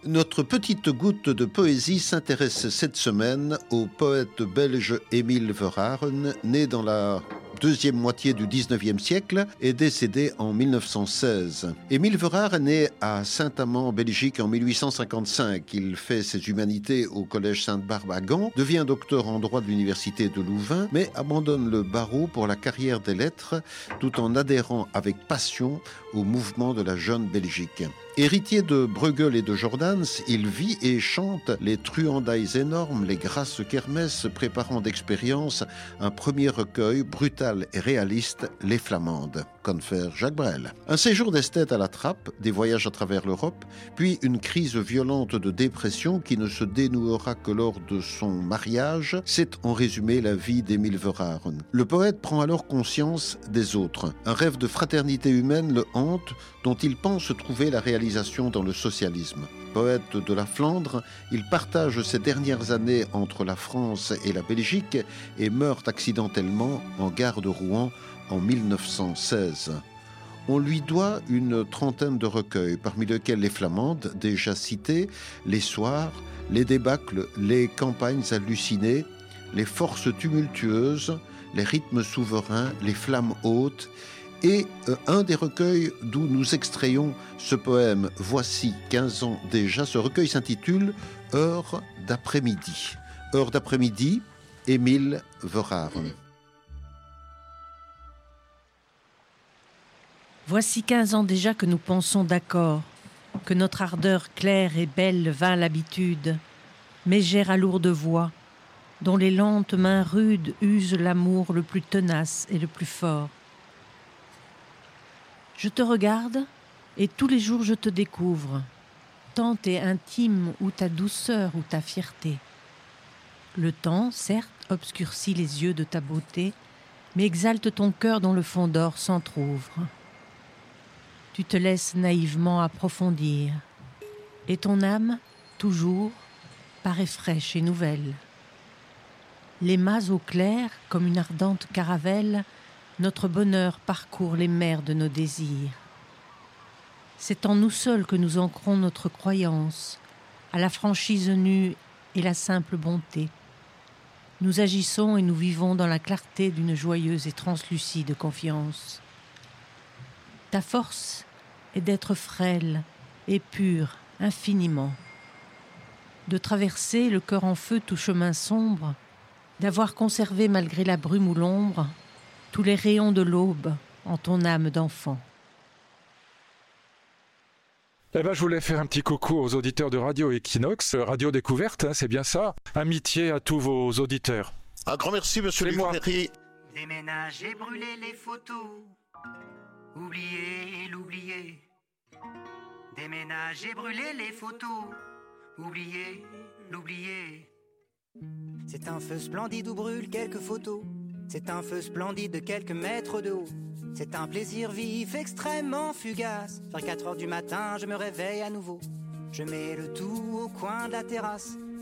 Notre petite goutte de poésie s'intéresse cette semaine au poète belge Émile Verhaeren, né dans la deuxième moitié du 19e siècle et décédé en 1916. Émile Verhaeren est né à Saint-Amand, Belgique, en 1855. Il fait ses humanités au collège Sainte-Barbe à Gand, devient docteur en droit de l'université de Louvain, mais abandonne le barreau pour la carrière des lettres, tout en adhérant avec passion au mouvement de la jeune Belgique. Héritier de Bruegel et de Jordans, il vit et chante les truandailles énormes, les grasses kermesses, préparant d'expérience un premier recueil brutal et réaliste, Les Flamandes, confère Jacques Brel. Un séjour d'esthète à la trappe, des voyages à travers l'Europe, puis une crise violente de dépression qui ne se dénouera que lors de son mariage, c'est en résumé la vie d'Émile Verhaeren. Le poète prend alors conscience des autres. Un rêve de fraternité humaine le hante, dont il pense trouver la réalisation dans le socialisme. Poète de la Flandre, il partage ses dernières années entre la France et la Belgique et meurt accidentellement en gare de Rouen en 1916. On lui doit une trentaine de recueils, parmi lesquels Les Flamandes, déjà cités, Les Soirs, Les Débâcles, Les Campagnes hallucinées, Les Forces tumultueuses, Les Rythmes souverains, Les Flammes hautes, et un des recueils d'où nous extrayons ce poème « Voici 15 ans déjà ». Ce recueil s'intitule « Heure d'après-midi ». Heure d'après-midi, Émile Verhaeren. Voici 15 ans déjà que nous pensons d'accord, que notre ardeur claire et belle vint l'habitude, mégère à lourde voix, dont les lentes mains rudes usent l'amour le plus tenace et le plus fort. Je te regarde et tous les jours je te découvre, tant t'es intime ou ta douceur ou ta fierté. Le temps, certes, obscurcit les yeux de ta beauté, mais exalte ton cœur dont le fond d'or s'entr'ouvre. Tu te laisses naïvement approfondir, et ton âme, toujours, paraît fraîche et nouvelle. Les mâts au clair, comme une ardente caravelle, notre bonheur parcourt les mers de nos désirs. C'est en nous seuls que nous ancrons notre croyance, à la franchise nue et la simple bonté. Nous agissons et nous vivons dans la clarté d'une joyeuse et translucide confiance. Ta force est d'être frêle et pure infiniment, de traverser le cœur en feu tout chemin sombre, d'avoir conservé malgré la brume ou l'ombre tous les rayons de l'aube en ton âme d'enfant. Je voulais faire un petit coucou aux auditeurs de Radio Equinox, Radio Découverte, c'est bien ça. Amitié à tous vos auditeurs. Un grand merci, monsieur Duverry. Déménager, brûler les photos, oublier l'oublier. Déménager, brûler les photos, oublier l'oublier. C'est un feu splendide où brûlent quelques photos. C'est un feu splendide de quelques mètres de haut. C'est un plaisir vif extrêmement fugace. Vers 4 heures du matin, je me réveille à nouveau. Je mets le tout au coin de la terrasse.